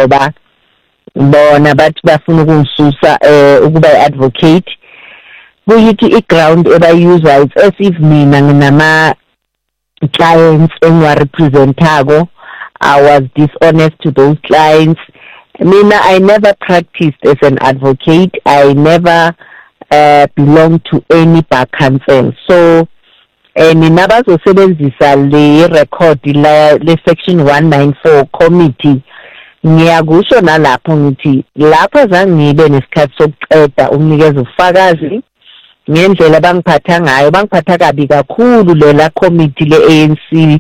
ngoba bona bathi bafuna ukungisusa ukuba advocate kuyithi iground ebayuza it's as if mina nginama clients engiwarepresentako. I was dishonest to those clients. Mina, I never practiced as an advocate. I never belonged to any bar council. So nina bazosebenzisa le record le section 194 committee. Ngiyakusho nalapho ngithi lapha zangibe nesikhathi sokuqeda umnikeza ufakazi ngendlela bangiphatha ngayo bangiphatha kabi kakhulu lela committee le-ANC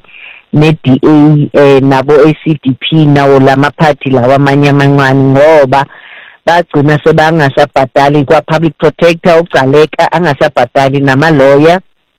ne-DA nabo ACDP nawo lama party lawa amanye amancane ngoba bagcina sebangasabhadali kwa public protector uGcaleka angasabhadali nama lawyer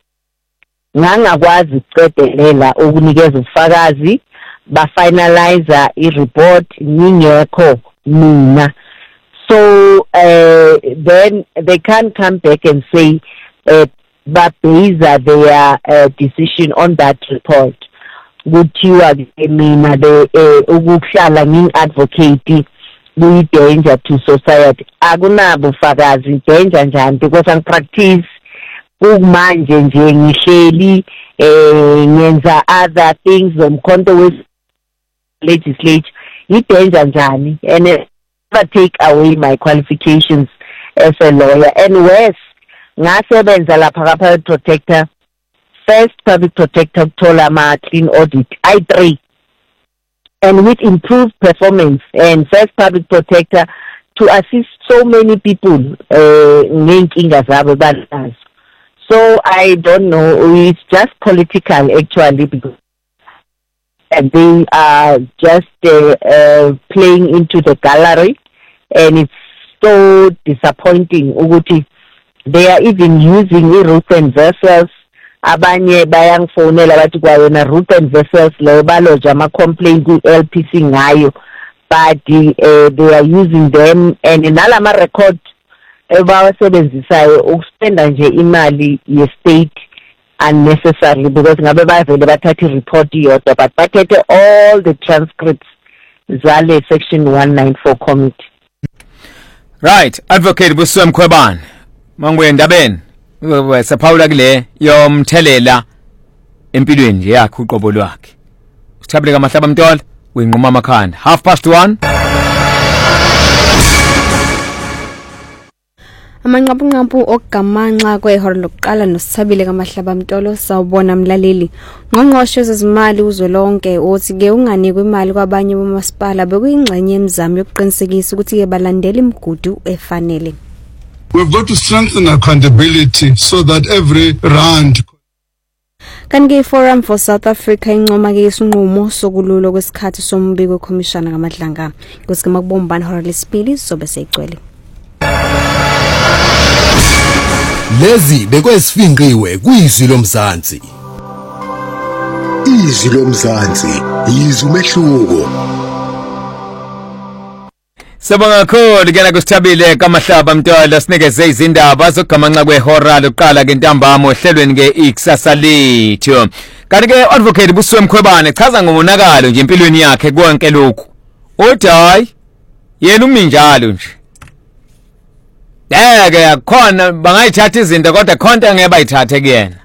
ngangakwazi ukucedelela ukunikeza ufakazi ba finalize i-report ngingekho mina. So then they can't come back and say but base their decision on that report. Kuthiwa mina ukuhlala ngingadvocate kuyi danger to society. Akunabo ufakazi danger njani because ang practice kumanje nje ngihleli ngenza other things zomkhonto we legislature i-danger njani and never take away my qualifications as a lawyer. And worse, ngasebenza lapha ka-public protector, first public protector kuthola ama-clean audit I3 and with improved performance and first public protector to assist so many people ngey'nkinga zabo banazo. So I don't know, it's just political actually because and they are just playing into the gallery and it's so disappointing ukuthi they are even using Ruth and Vessels. Abanye bayangifonela bathi kwayona Ruth and Vessels leyo baloja ama-complaint ku-LPC ngayo but they are using them and nalama record ebawasebenzisayo ukuspenda nje imali ye-state unnecessarily because ngabe bavele bathatha i-report yodwa but bathethe all the transcripts zale section 194 committee. Right, Advocate Buswe Mkhwebane mangibuye endabeni sephawula kule yomthelela empilweni nje yakhe uqobo lwakhe sithabile kaMahlaba Mtola uyinquma amakhanda 1:30. Amanqaphu okugamanxa kwehora lokuqala nosithabile kaMahlaba Mtolo sawubona mlaleli. Ngqongqoshe zezimali uzwelonke othi ke unganikwe imali kwabanye bomasipala bekuyingxenye emizamo yokuqinisekisa ukuthi ke balandela imigudu efanele. We've got to strengthen accountability so that every rand Kanike Forum for South Africa incoma ke isinqumo sokululwa kwesikhathi sombiko wekhomishana kaMadlanga. Kusike makubombani hora lesibili sobe seyigcwele. Lezi bekwesifinqiwe kuyizwi lomzansi. Izwi lomzansi yizwi umehluko. Sabonga kakhulu kena kusithabile kaMahlaba Mtola sinikeze izindaba zokugamanxa kwehora lokuqala ke ntambama ohlelweni ke ikusasa lethu. Kanti ke Advocate Buswe Mkhwebane chaza ngomonakalo nje empilweni yakhe konke lokhu. Uthi hayi yena umi njalo nje. Ke khona bangayithatha izinto kodwa khonto ngeke bayithathe kuyena.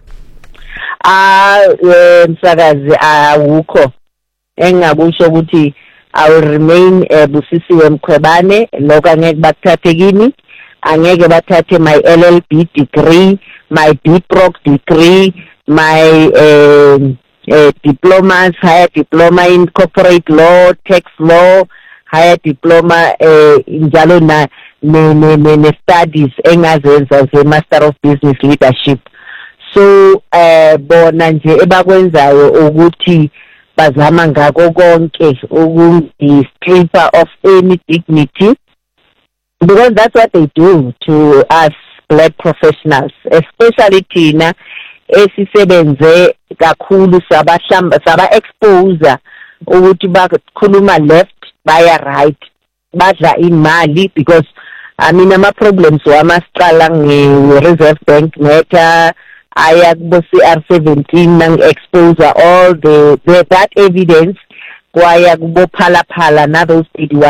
Msakazi awukho engakusho ukuthi I will remain Busisiwe Mkhwebane lokho angeke bakuthathe kimi angeke bathathe my LLB degree, my BProc degree, my diplomas, higher diploma in corporate law, tax law, higher diploma njalo na ne studies engazenza ze Master of Business Leadership. So bona nje ebakwenzayo ukuthi bazama ngako konke ukungi-stripper of any dignity because that's what they do to us black professionals, especially thina esisebenze kakhulu saba-exposer ukuthi bakhuluma left baya right badla imali because I mean ama-problems wamasicala nge-Reserve Bank matter aya kubo CR17 nang-exposer all that evidence kwaya kubo phala na those 81